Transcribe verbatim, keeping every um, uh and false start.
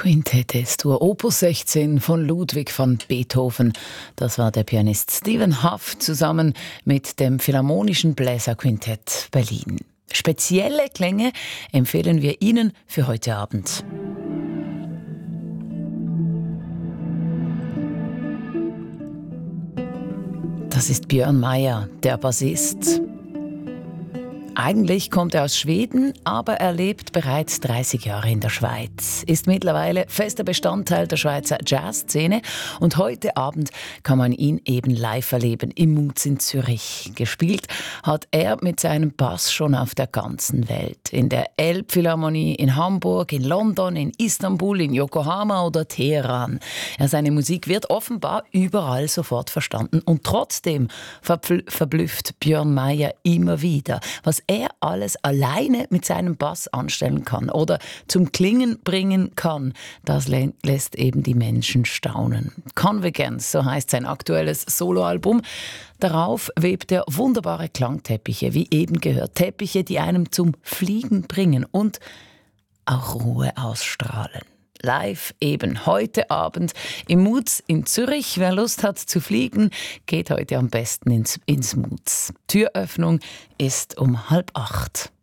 Quintette Est-Dur Opus sechzehn von Ludwig van Beethoven. Das war der Pianist Stephen Hough zusammen mit dem Philharmonischen Bläserquintett Berlin. Spezielle Klänge empfehlen wir Ihnen für heute Abend. Das ist Björn Mayer, der Bassist. Eigentlich kommt er aus Schweden, aber er lebt bereits dreißig Jahre in der Schweiz, ist mittlerweile fester Bestandteil der Schweizer Jazzszene und heute Abend kann man ihn eben live erleben im Moods in Zürich. Gespielt hat er mit seinem Bass schon auf der ganzen Welt. In der Elbphilharmonie in Hamburg, in London, in Istanbul, in Yokohama oder Teheran. Ja, seine Musik wird offenbar überall sofort verstanden und trotzdem verpl- verblüfft Björn Mayer immer wieder, was er alles alleine mit seinem Bass anstellen kann oder zum Klingen bringen kann, das lä- lässt eben die Menschen staunen. Convergence, so heißt sein aktuelles Soloalbum. Darauf webt er wunderbare Klangteppiche, wie eben gehört. Teppiche, die einem zum Fliegen bringen und auch Ruhe ausstrahlen. Live eben heute Abend im Moods in Zürich. Wer Lust hat zu fliegen, geht heute am besten ins, ins Moods. Türöffnung ist um halb acht.